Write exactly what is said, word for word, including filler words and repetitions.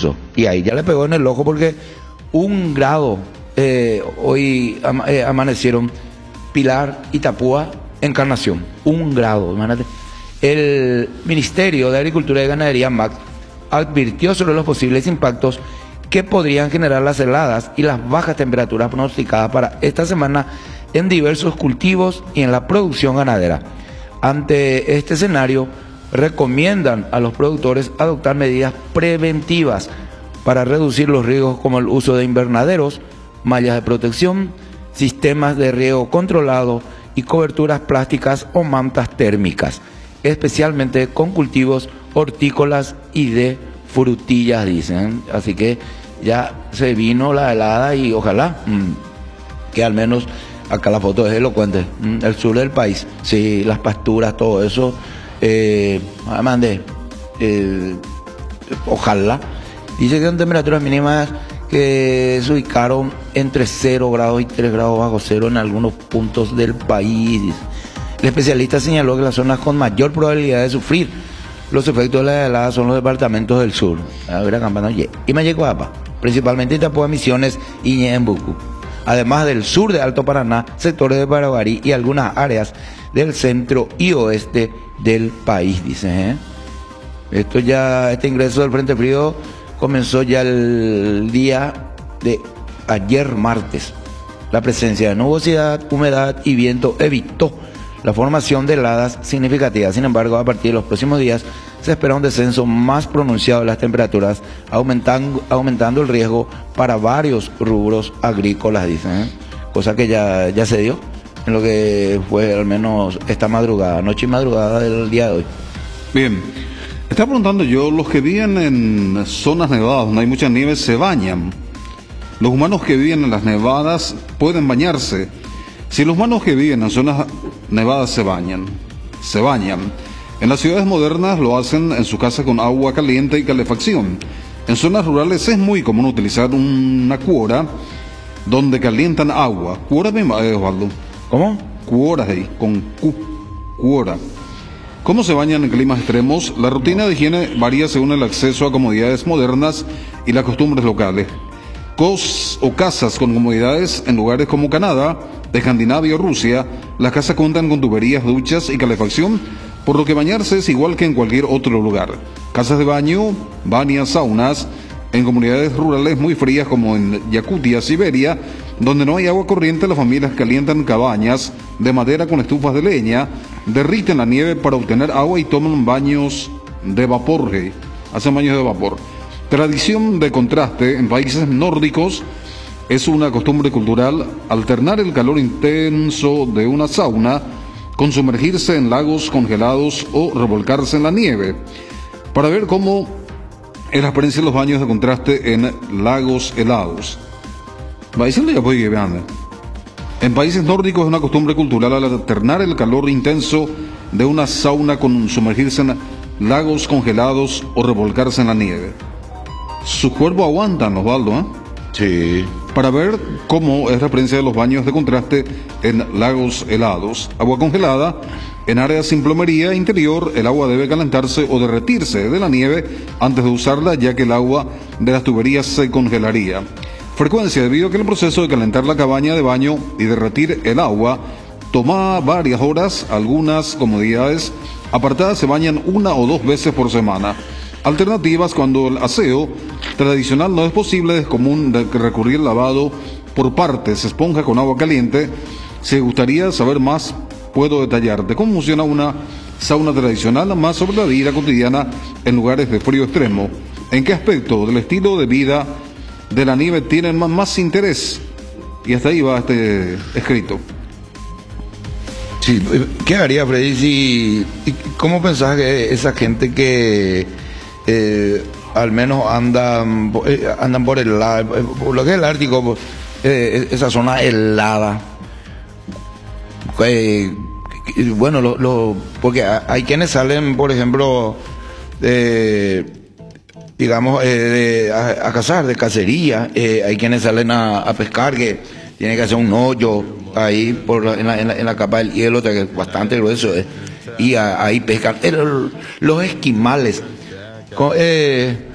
eso. Y ahí ya le pegó en el ojo porque un grado eh, hoy ama, eh, amanecieron Pilar, Itapúa, Encarnación. Un grado, imagínate. El Ministerio de Agricultura y Ganadería, M A G, advirtió sobre los posibles impactos que podrían generar las heladas y las bajas temperaturas pronosticadas para esta semana en diversos cultivos y en la producción ganadera. Ante este escenario, recomiendan a los productores adoptar medidas preventivas para reducir los riesgos como el uso de invernaderos, mallas de protección, sistemas de riego controlado y coberturas plásticas o mantas térmicas, especialmente con cultivos hortícolas y de frutillas, dicen. Así que ya se vino la helada y ojalá mmm, que al menos acá la foto es elocuente, mmm, el sur del país, sí, las pasturas, todo eso, eh, mande, eh, ojalá. Dice que son temperaturas mínimas que se ubicaron entre cero grados y tres grados bajo cero en algunos puntos del país. El especialista señaló que las zonas con mayor probabilidad de sufrir los efectos de la helada son los departamentos del sur, a ver, Campana, y Mayecoapa, principalmente Itapúa, Misiones y Ñembucú, además del sur de Alto Paraná, sectores de Paraguarí y algunas áreas del centro y oeste del país, dice. ¿eh? Esto ya, este ingreso del Frente Frío comenzó ya el día de ayer martes. La presencia de nubosidad, humedad y viento evitó la formación de heladas significativas. Sin embargo, a partir de los próximos días se espera un descenso más pronunciado de las temperaturas, aumentando, aumentando el riesgo para varios rubros agrícolas, dicen, ¿eh? Cosa que ya, ya se dio en lo que fue al menos esta madrugada, noche y madrugada del día de hoy. Bien, estaba preguntando yo, los que viven en zonas nevadas donde hay mucha nieve se bañan. Los humanos que viven en las nevadas pueden bañarse. Si los humanos que viven en zonas nevadas se bañan, se bañan. En las ciudades modernas lo hacen en su casa con agua caliente y calefacción. En zonas rurales es muy común utilizar una cuora donde calientan agua. ¿Cuora, eh, Osvaldo? ¿Cómo? Cuora, ahí, con Q. Cuora. ¿Cómo se bañan en climas extremos? La rutina de higiene varía según el acceso a comodidades modernas y las costumbres locales. Cos o casas con comodidades en lugares como Canadá, de Escandinavia o Rusia, las casas cuentan con tuberías, duchas y calefacción, por lo que bañarse es igual que en cualquier otro lugar. Casas de baño, bañas, saunas, en comunidades rurales muy frías como en Yakutia, Siberia, donde no hay agua corriente, las familias calientan cabañas de madera con estufas de leña, derriten la nieve para obtener agua y toman baños de vapor, hey, hacen baños de vapor. Tradición de contraste en países nórdicos. Es una costumbre cultural alternar el calor intenso de una sauna con sumergirse en lagos congelados o revolcarse en la nieve. Para ver cómo es la experiencia de los baños de contraste en lagos helados. En países nórdicos es una costumbre cultural alternar el calor intenso de una sauna con sumergirse en lagos congelados o revolcarse en la nieve. Su cuerpo aguantan, Osvaldo, ¿eh? Sí. Para ver cómo es la experiencia de los baños de contraste en lagos helados. Agua congelada. En áreas sin plomería interior, el agua debe calentarse o derretirse de la nieve antes de usarla, ya que el agua de las tuberías se congelaría. Frecuencia, debido a que el proceso de calentar la cabaña de baño y derretir el agua toma varias horas. Algunas comodidades apartadas se bañan una o dos veces por semana. Alternativas: cuando el aseo tradicional no es posible, es común recurrir al lavado por partes, esponja con agua caliente. Si gustaría saber más, puedo detallarte cómo funciona una sauna tradicional, más sobre la vida cotidiana en lugares de frío extremo. ¿En qué aspecto del estilo de vida de la nieve tienen más, más interés? Y hasta ahí va este escrito. Sí, ¿qué haría, Freddy? Si, ¿cómo pensás que esa gente que eh, al menos andan, eh, andan por el por lo que es el Ártico, eh, esa zona helada? Eh, bueno, lo, lo, porque hay quienes salen, por ejemplo, de, digamos, eh, de, a, a cazar, de cacería. Eh, hay quienes salen a, a pescar, que tienen que hacer un hoyo ahí por la, en, la, en, la, en la capa del hielo, que es bastante grueso, eh, y a, ahí pescan. El, los esquimales, con, eh,